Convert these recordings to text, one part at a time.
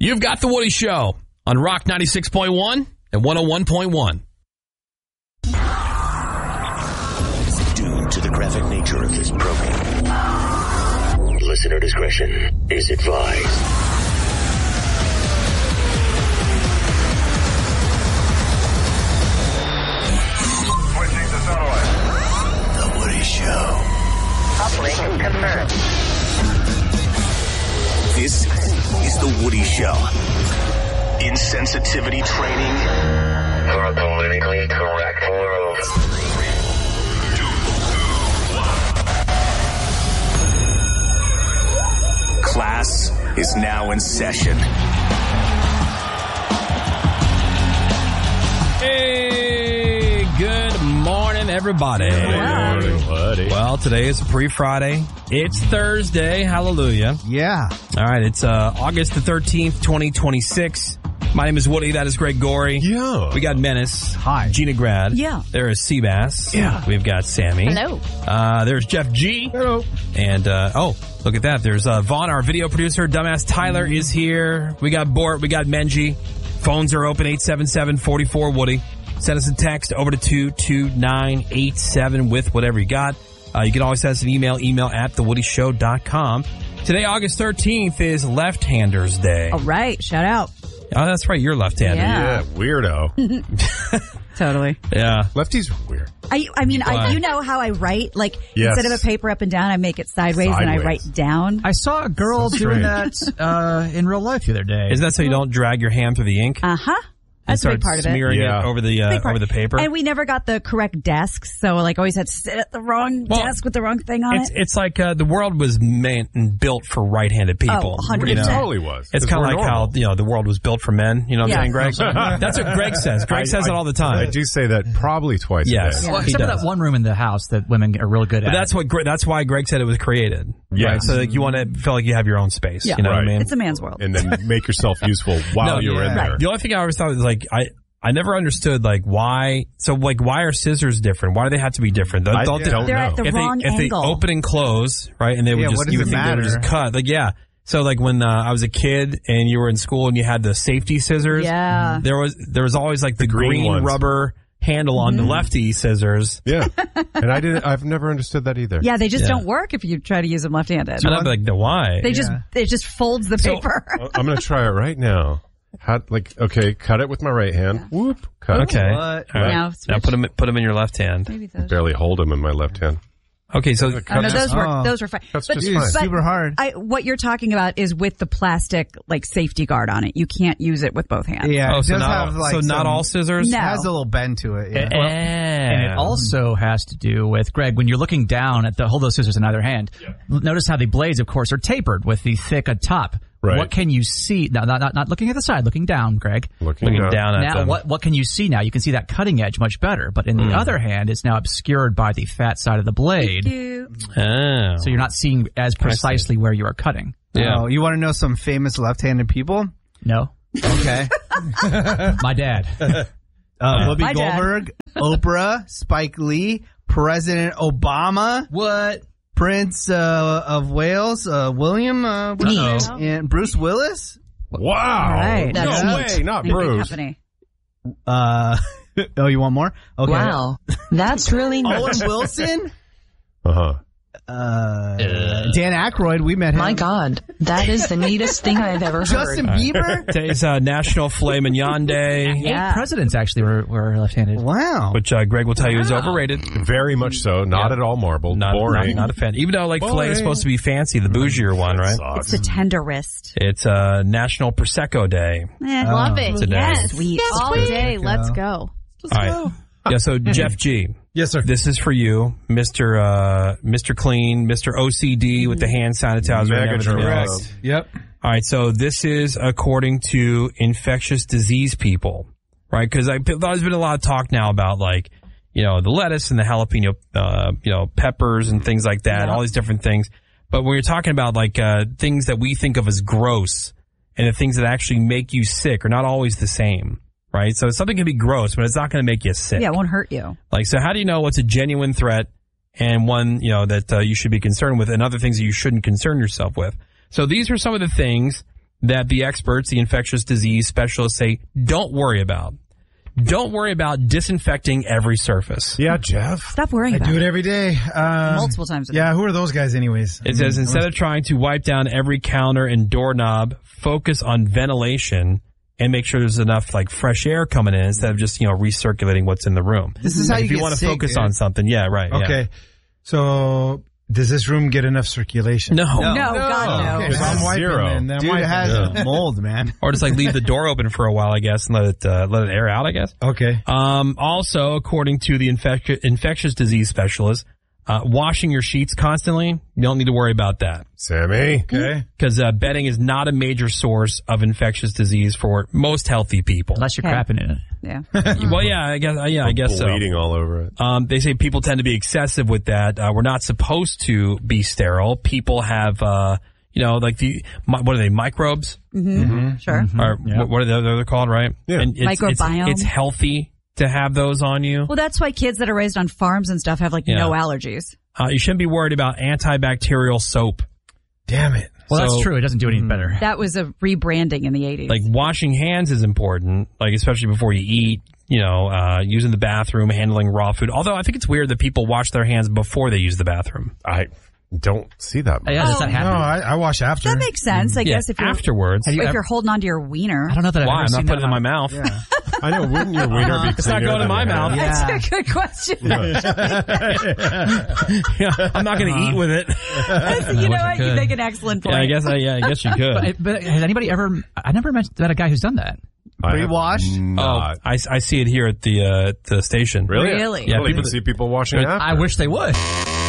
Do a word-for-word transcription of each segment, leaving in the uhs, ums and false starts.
You've got The Woody Show on Rock ninety-six point one and one oh one point one. Due to the graphic nature of this program, listener discretion is advised. Switching to satellite. The Woody Show. Operation confirmed. This is The Woody Show. Insensitivity training For a politically correct world. class is now in session. Hey, good morning, everybody. Good morning, buddy. Well, today is pre-Friday. It's Thursday. Hallelujah. Yeah. All right, it's uh, August the thirteenth, twenty twenty-six. My name is Woody. That is Greg Gorey. Yeah. We got Menace. Hi. Gina Grad. Yeah. There is Seabass. Yeah. We've got Sammy. Hello. Uh, there's Jeff G. Hello. And, uh, oh, look at that. There's uh, Vaughn, our video producer. Dumbass Tyler is here. We got Bort. We got Menji. Phones are open, eight seven seven, four four, Woody. Send us a text over to two two nine eight seven with whatever you got. Uh, you can always send us an email, email at the woody show dot com. Today, August thirteenth, is Left-Handers Day. All right. Shout out. Oh, that's right. You're left-handed. Yeah. Yeah, weirdo. Totally. Yeah. Lefties are weird. I, I mean, I, Why? you know how I write? Like, Yes. instead of a paper up and down, I make it sideways, and I Sideways. write down. I saw a girl So doing strange. that uh, in real life the other day. Isn't that so you don't drag your hand through the ink? Uh-huh. and That's a big start part of it. smearing Yeah. it over the uh, Big part. over the paper? And we never got the correct desks, so like always had to sit at the wrong Well, desk with the wrong thing on It's it. it's like uh, the world was meant and built for right-handed people. Oh, one hundred you know? percent. It totally was. It's 'Cause kind of we're like normal. how, you know, the world was built for men. You know what Yeah. I'm saying, Greg? That's what Greg says. Greg I- says I- it all the time. I do say that probably twice Yes. a day. well, he except for does. that one room in the house that women are really good But at. that's what Gre- that's why Greg said it was created. Yes. Right? So like you want to feel like you have your own space. Yeah. You know what I Right. mean? It's a man's world. And then make yourself useful while No, you're in yeah. there. The only thing I always thought was like I I never understood like why. So like why are scissors different? Why do they have to be different? I Don't they- don't They're know. at the if wrong they if angle. they open and close, right, and they would Yeah, just what does you would it think they would matter? just cut. Like yeah. So like when uh, I was a kid and you were in school and you had the safety scissors, Yeah. there was there was always like the, green green, ones. rubber handle on Mm-hmm. the lefty scissors. Yeah. And I didn't, I've never understood that either. Yeah, they just Yeah. don't work if you try to use them left-handed. And I'd be like, the why? They just it just folds the paper. I'm going to try it right now. How, like, okay, cut it with my right hand. Whoop. Cut. Okay. What? All right. Now Now, switch. put them put them in your left hand. Maybe those. Barely hold them in my left hand. Okay, so Oh, no, those were Oh. those were fine. That's but, just but fine. super hard. I, what you're talking about is with the plastic like safety guard on it. You can't use it with both hands. Yeah, oh, it so does not have like so not some- all scissors. No. It has a little bend to it. Yeah. Well, And it also has to do with, Greg, when you're looking down at the, hold those scissors in either hand, notice how the blades, of course, are tapered with the thick at top. Right. What can you see? Now, not, not, not looking at the side, looking down, Greg. Looking, looking down. down at Now, them. what, what can you see now? You can see that cutting edge much better. But in the other hand, it's now obscured by the fat side of the blade. You- Oh. So you're not seeing as precisely where you are cutting. Yeah. Oh, you want to know some famous left-handed people? No. Okay. My dad. Uh, Whoopi My dad. Goldberg, Oprah, Spike Lee, President Obama, What? Prince uh, of Wales, uh, William, uh, Bruce- Uh-oh. and Bruce Willis. Wow. Right. No That's way. Not Big Bruce. company. Uh, oh, you want more? Okay. Wow. That's really Owen nice. Wilson, Uh-huh. uh, Dan Aykroyd. We met him. My God. That is the neatest thing I've ever heard. Justin Bieber. Today's uh, National Filet Mignon Day, Yeah. Eight presidents actually were, were left-handed. Wow. which uh, Greg will tell you is overrated. Very much so. Not Yeah. at all marble. Not, not, Boring. not a fan. Even though like filet Boring. is supposed to be fancy, the bougier one, right? It's the tender wrist. It's uh, National Prosecco Day. Eh, Love it. Today. Yes. Sweet. All day. Let's go. All right. Yeah. So Jeff G. Yes, sir. This is for you, Mister Uh, Mister Clean, Mister O C D with the hand sanitizer and Mega everything correct. else. Yep. All right, so this is according to infectious disease people, right? Because there's been a lot of talk now about like, you know, the lettuce and the jalapeno, uh, you know, peppers and things like that, Yeah. all these different things. But when you're talking about like uh, things that we think of as gross and the things that actually make you sick are not always the same, right? So something can be gross, but it's not going to make you sick. Yeah, it won't hurt you. Like, so how do you know what's a genuine threat and one, you know, that uh, you should be concerned with and other things that you shouldn't concern yourself with? So these are some of the things that the experts, the infectious disease specialists say, don't worry about. Don't worry about disinfecting every surface. Yeah, Jeff. Stop worrying I about do it. it every day. Um, Multiple times a day. Yeah, who are those guys anyways? It says instead of trying to wipe down every counter and doorknob, focus on ventilation and make sure there's enough like fresh air coming in instead of just, you know, recirculating what's in the room. This is like how you if you get want to sick, focus dude. on something. Yeah, right. yeah. Okay. So, does this room get enough circulation? No. No, God, no. Okay, so I'm wiping Zero. it, and then Dude, wiping it has it. mold, man. Or just like leave the door open for a while, I guess, and let it uh, let it air out, I guess. Okay. Um, also, according to the infec- infectious disease specialist, uh, washing your sheets constantly, you don't need to worry about that. Sammy. Okay. Because uh, bedding is not a major source of infectious disease for most healthy people. Unless you're Okay. crapping in it. Yeah. Well, yeah, I guess, uh, yeah, I guess so. Bleeding all over it. Um, they say people tend to be excessive with that. Uh, we're not supposed to be sterile. People have, uh, you know, like the, mi- what are they, microbes? Mm-hmm. Sure. Or what, what are they, they're called, right? Yeah. And it's, it's, Microbiome. it's healthy to have those on you. Well, that's why kids that are raised on farms and stuff have like Yeah. no allergies. Uh, you shouldn't be worried about antibacterial soap. Damn it. Well, So- that's true. It doesn't do any better. That was a rebranding in the eighties. Like washing hands is important, like especially before you eat, you know, uh, using the bathroom, handling raw food. Although I think it's weird that people wash their hands before they use the bathroom. I don't see that much. Yeah, does that No, happen? I, I wash after. that makes sense, I yeah, guess, if you're, afterwards. if you you're ever- holding on to your wiener. I don't know that I've Why? ever I'm not seen putting it that in my on- mouth. I know. Wouldn't your wiener be It's not cleaner going in than my your mouth. hand? That's a good question. Yeah, I'm not going to eat with it. you know wish I what? You could. make an excellent point. Yeah, I guess I, yeah, I guess you could. But, but has anybody ever? I never met that a guy who's done that. I have Pre-wash? Oh, not. I, I see it here at the uh, the station. Really? Really? Yeah, I don't even people- see people washing after. I wish they would.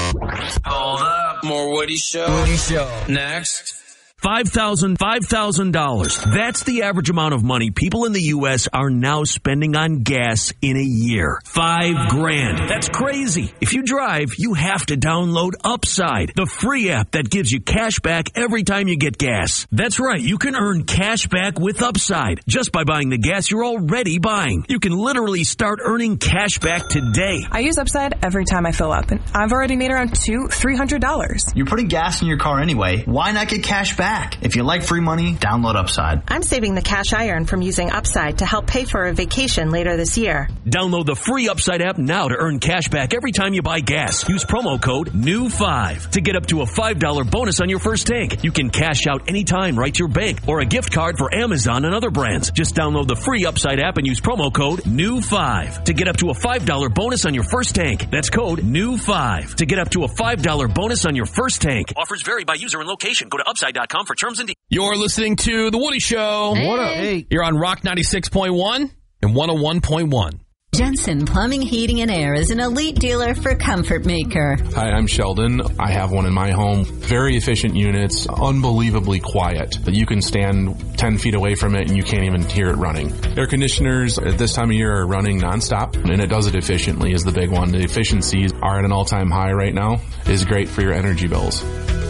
Hold up, more Woody Show. Woody Show. Next. five thousand dollars. five thousand dollars. That's the average amount of money people in the U S are now spending on gas in a year. Five grand. That's crazy. If you drive, you have to download Upside, the free app that gives you cash back every time you get gas. That's right. You can earn cash back with Upside just by buying the gas you're already buying. You can literally start earning cash back today. I use Upside every time I fill up, and I've already made around two, three hundred dollars. You're putting gas in your car anyway. Why not get cash back? If you like free money, download Upside. I'm saving the cash I earn from using Upside to help pay for a vacation later this year. Download the free Upside app now to earn cash back every time you buy gas. Use promo code N E W five to get up to a five dollars bonus on your first tank. You can cash out anytime right to your bank or a gift card for Amazon and other brands. Just download the free Upside app and use promo code N E W five to get up to a five dollars bonus on your first tank. That's code N E W five to get up to a five dollars bonus on your first tank. Offers vary by user and location. Go to upside dot com for terms and details. You're listening to The Woody Show. What up? Hey. You're on Rock ninety-six point one and one oh one point one. Jensen Plumbing, Heating, and Air is an elite dealer for Comfort Maker. Hi, I'm Sheldon. I have one in my home. Very efficient units, unbelievably quiet. You can stand ten feet away from it and you can't even hear it running. Air conditioners at this time of year are running nonstop, and it does it efficiently is the big one. The efficiencies are at an all-time high right now. It is great for your energy bills.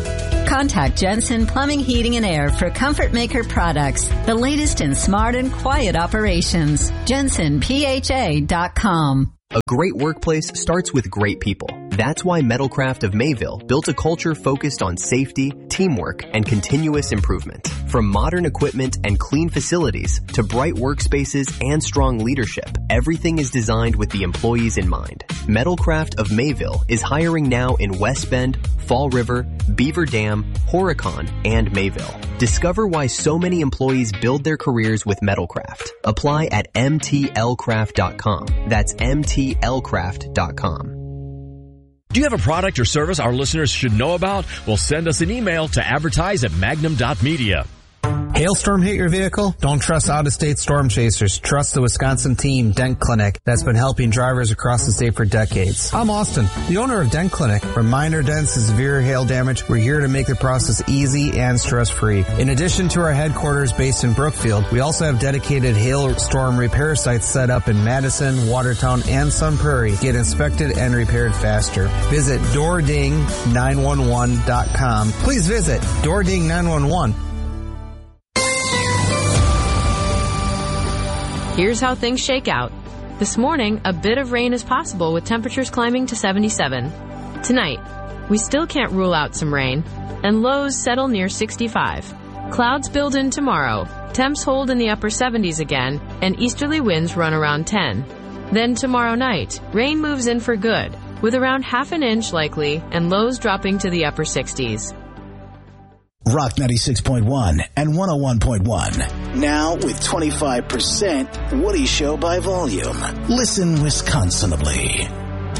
Contact Jensen Plumbing, Heating, and Air for Comfort Maker products. The latest in smart and quiet operations. Jensen P H A dot com. A great workplace starts with great people. That's why Metalcraft of Mayville built a culture focused on safety, teamwork, and continuous improvement. From modern equipment and clean facilities to bright workspaces and strong leadership, everything is designed with the employees in mind. Metalcraft of Mayville is hiring now in West Bend, Fall River, Beaver Dam, Horicon, and Mayville. Discover why so many employees build their careers with Metalcraft. Apply at M T L craft dot com. That's M T L craft dot com. Do you have a product or service our listeners should know about? Well, send us an email to advertise at magnum dot media. Hailstorm hit your vehicle? Don't trust out-of-state storm chasers. Trust the Wisconsin team, Dent Clinic, that's been helping drivers across the state for decades. I'm Austin, the owner of Dent Clinic. From minor dents to severe hail damage, we're here to make the process easy and stress-free. In addition to our headquarters based in Brookfield, we also have dedicated hailstorm repair sites set up in Madison, Watertown, and Sun Prairie. Get inspected and repaired faster. Visit door ding nine one one dot com. Please visit door ding nine one one. Here's how things shake out. This morning, a bit of rain is possible with temperatures climbing to seventy-seven. Tonight, we still can't rule out some rain, and lows settle near sixty-five. Clouds build in tomorrow. Temps hold in the upper seventies again, and easterly winds run around ten. Then tomorrow night, rain moves in for good, with around half an inch likely and lows dropping to the upper sixties. Rock ninety-six point one and one oh one point one. Now with twenty-five percent Woody Show by volume. Listen Wisconsinably.